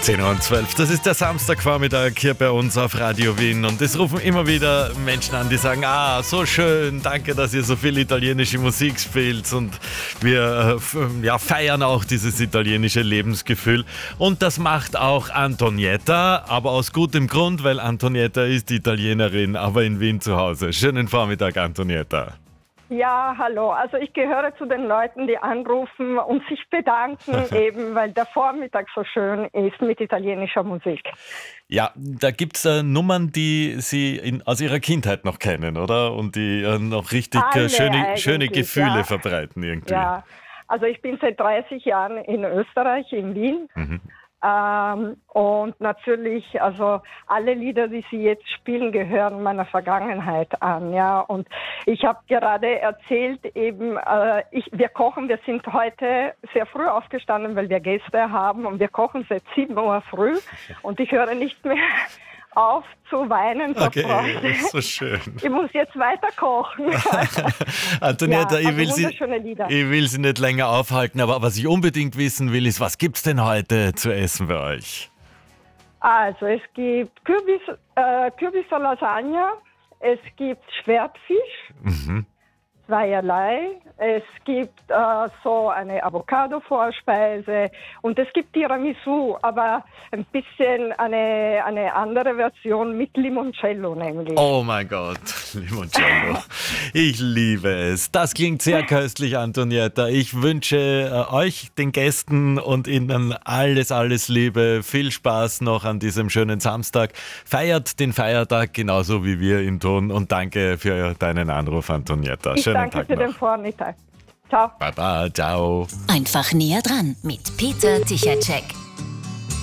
10:12 Uhr. Das ist der Samstagvormittag hier bei uns auf Radio Wien und es rufen immer wieder Menschen an, die sagen, so schön, danke, dass ihr so viel italienische Musik spielt und wir feiern auch dieses italienische Lebensgefühl und das macht auch Antonietta, aber aus gutem Grund, weil Antonietta ist Italienerin, aber in Wien zu Hause. Schönen Vormittag, Antonietta. Ja, hallo. Also ich gehöre zu den Leuten, die anrufen und sich bedanken, eben weil der Vormittag so schön ist mit italienischer Musik. Ja, da gibt's Nummern, die Sie aus Ihrer Kindheit noch kennen, oder? Und die noch richtig schöne Gefühle verbreiten irgendwie. Ja, also ich bin seit 30 Jahren in Österreich, in Wien. Mhm. Und natürlich, also alle Lieder, die Sie jetzt spielen, gehören meiner Vergangenheit an, ja. Und ich habe gerade erzählt, eben, wir kochen, wir sind heute sehr früh aufgestanden, weil wir Gäste haben und wir kochen seit 7 Uhr früh und ich höre nicht mehr auf zu weinen vor Freude. Das ist so schön. Ich muss jetzt weiter kochen. Antonietta, ja, ich will Sie nicht länger aufhalten, aber was ich unbedingt wissen will, ist, was gibt's denn heute zu essen bei euch? Also es gibt Kürbis Lasagne, es gibt Schwertfisch, zweierlei. Es gibt so eine Avocado-Vorspeise und es gibt Tiramisu, aber ein bisschen eine andere Version mit Limoncello nämlich. Oh mein Gott, Limoncello. Ich liebe es. Das klingt sehr köstlich, Antonietta. Ich wünsche euch, den Gästen und Ihnen alles Liebe. Viel Spaß noch an diesem schönen Samstag. Feiert den Feiertag genauso wie wir ihn tun und danke für deinen Anruf, Antonietta. Danke für den Vormittag. Ciao. Baba, ciao. Einfach näher dran mit Peter Tichacek.